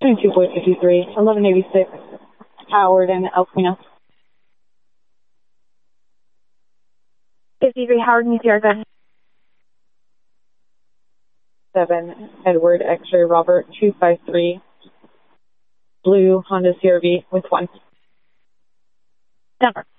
22.53, 1186, Howard and Elfina. 53 Howard, UCR, go ahead. 7, Edward X-ray Robert, 253, Blue Honda CRV with 1. Denver.